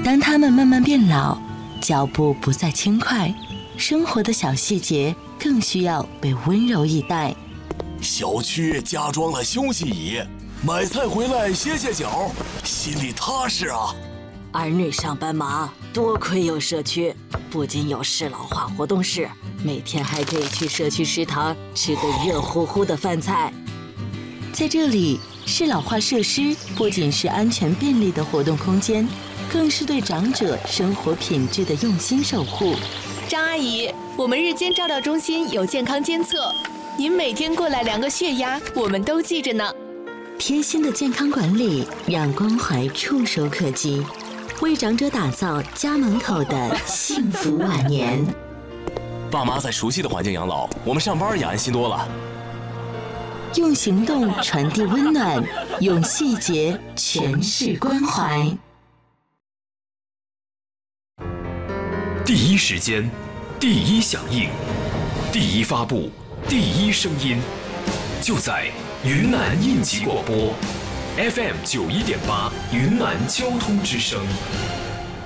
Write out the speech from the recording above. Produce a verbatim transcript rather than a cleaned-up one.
当他们慢慢变老，脚步不再轻快，生活的小细节更需要被温柔以待。 小区加装了休息椅，买菜回来歇歇脚，心里踏实啊。 儿女上班忙，多亏有社区，不仅有适老化活动室，每天还可以去社区食堂吃个热乎乎的饭菜。 在这里，适老化设施不仅是安全便利的活动空间，更是对长者生活品质的用心守护。 张阿姨，我们日间照料中心有健康监测，您每天过来量个血压，我们都记着呢。 贴心的健康管理，让关怀触手可及，为长者打造家门口的幸福晚年。 爸妈在熟悉的环境养老，我们上班也安心多了。 用行动传递温暖，用细节诠释关怀。 第一时间，第一响应，第一发布，第一声音，就在云南应急广播 F M 九一点八云南交通之声。